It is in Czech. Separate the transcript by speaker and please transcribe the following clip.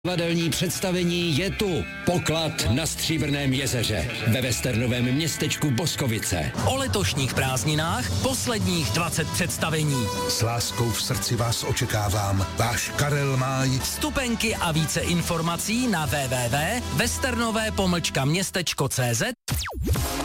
Speaker 1: Divadelní představení je tu. Poklad na Stříbrném jezeře ve westernovém městečku Boskovice.
Speaker 2: O letošních prázdninách posledních 20 představení.
Speaker 3: S láskou v srdci vás očekávám. Váš Karel Máj.
Speaker 2: Vstupenky a více informací na www.westernové-městečko.cz